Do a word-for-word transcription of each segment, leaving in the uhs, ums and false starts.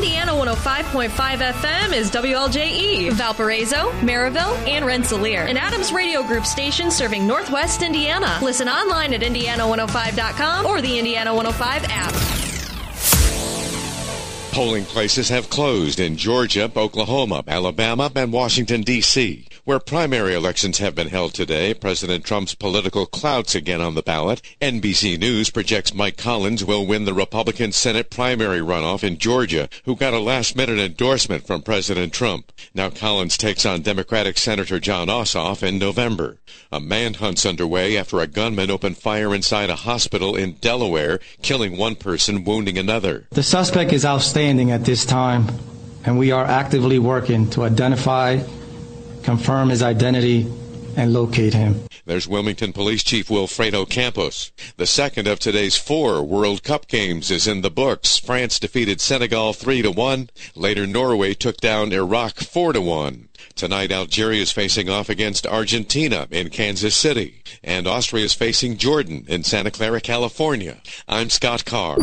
Indiana one oh five point five F M is W L J E, Valparaiso, Maryville, and Rensselaer, an Adams Radio Group station serving Northwest Indiana. Listen online at indiana one oh five dot com or the Indiana one oh five app. Polling places have closed in Georgia, Oklahoma, Alabama, and Washington, D C Where primary elections have been held today, President Trump's political clout's again on the ballot. N B C News projects Mike Collins will win the Republican Senate primary runoff in Georgia, who got a last-minute endorsement from President Trump. Now Collins takes on Democratic Senator Jon Ossoff in November. A manhunt's underway after a gunman opened fire inside a hospital in Delaware, killing one person, wounding another. The suspect is outstanding at this time, and we are actively working to identify, confirm his identity, and locate him. There's Wilmington Police Chief Wilfredo Campos. The second of today's four World Cup games is in the books. France defeated Senegal three to one. Later, Norway took down Iraq four to one. Tonight, Algeria is facing off against Argentina in Kansas City. And Austria is facing Jordan in Santa Clara, California. I'm Scott Carr.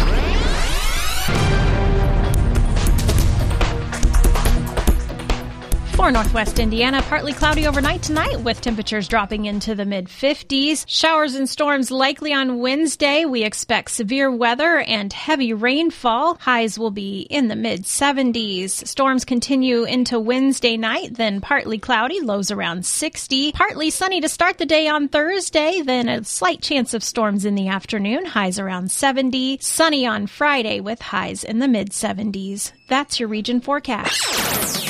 For Northwest Indiana, partly cloudy overnight tonight with temperatures dropping into the mid fifties. Showers and storms likely on Wednesday. We expect severe weather and heavy rainfall. Highs will be in the mid seventies. Storms continue into Wednesday night, then partly cloudy, lows around sixty. Partly sunny to start the day on Thursday, then a slight chance of storms in the afternoon, highs around seventy. Sunny on Friday with highs in the mid seventies. That's your region forecast.